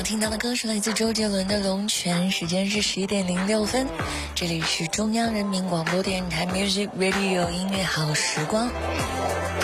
听到的歌是来自周杰伦的《龙泉》，时间是11:06，这里是中央人民广播电台 Music Radio 音乐好时光。